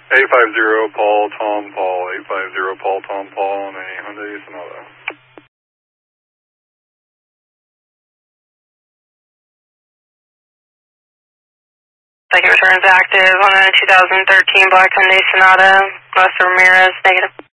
850 Paul Tom Paul, 850 Paul Tom Paul on a Hyundai Sonata. Second return is active on a 2013 black Hyundai Sonata, West Ramirez, negative.